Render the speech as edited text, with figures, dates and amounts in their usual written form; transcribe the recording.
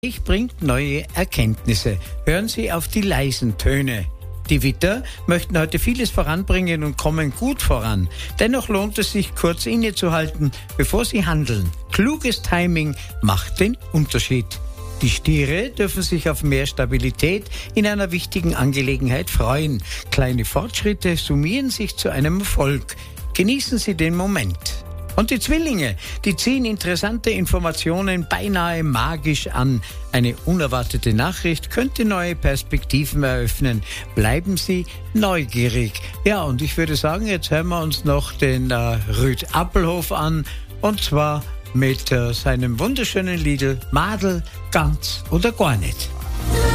Ich bringt neue Erkenntnisse. Hören Sie auf die leisen Töne. Die Widder möchten heute vieles voranbringen und kommen gut voran. Dennoch lohnt es sich, kurz innezuhalten, bevor Sie handeln. Kluges Timing macht den Unterschied. Die Stiere dürfen sich auf mehr Stabilität in einer wichtigen Angelegenheit freuen. Kleine Fortschritte summieren sich zu einem Erfolg. Genießen Sie den Moment. Und die Zwillinge, die ziehen interessante Informationen beinahe magisch an. Eine unerwartete Nachricht könnte neue Perspektiven eröffnen. Bleiben Sie neugierig. Ja, und ich würde sagen, jetzt hören wir uns noch den Rüd Appelhof an. Und zwar mit seinem wunderschönen Lied Madel, ganz oder gar nicht.